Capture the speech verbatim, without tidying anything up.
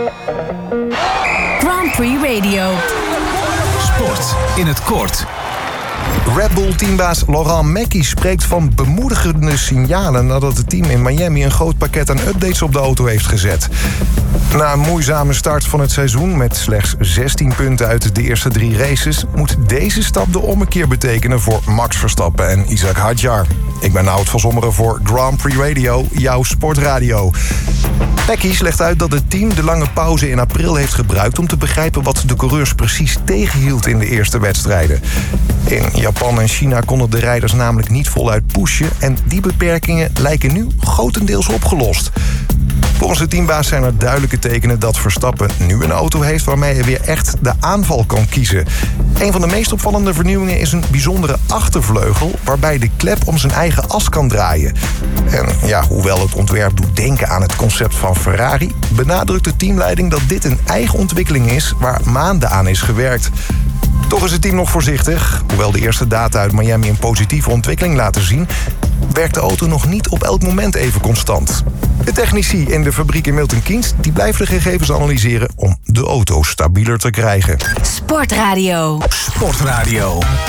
Grand Prix Radio. Sport in het kort. Red Bull-teambaas Laurent Mekies spreekt van bemoedigende signalen nadat het team in Miami een groot pakket aan updates op de auto heeft gezet. Na een moeizame start van het seizoen met slechts zestien punten uit de eerste drie races moet deze stap de ommekeer betekenen voor Max Verstappen en Isaac Hadjar. Ik ben Nout van Zommeren voor Grand Prix Radio, jouw sportradio. Mekies legt uit dat het team de lange pauze in april heeft gebruikt om te begrijpen wat de coureurs precies tegenhield in de eerste wedstrijden. In Japan en China konden de rijders namelijk niet voluit pushen en die beperkingen lijken nu grotendeels opgelost. Volgens de teambaas zijn er duidelijke tekenen dat Verstappen nu een auto heeft waarmee hij weer echt de aanval kan kiezen. Een van de meest opvallende vernieuwingen is een bijzondere achtervleugel waarbij de klep om zijn eigen as kan draaien. En ja, hoewel het ontwerp doet denken aan het concept van Ferrari, benadrukt de teamleiding dat dit een eigen ontwikkeling is waar maanden aan is gewerkt. Toch is het team nog voorzichtig. Hoewel de eerste data uit Miami een positieve ontwikkeling laten zien, werkt de auto nog niet op elk moment even constant. De technici in de fabriek in Milton Keynes die blijven de gegevens analyseren om de auto stabieler te krijgen. Sportradio. Sportradio.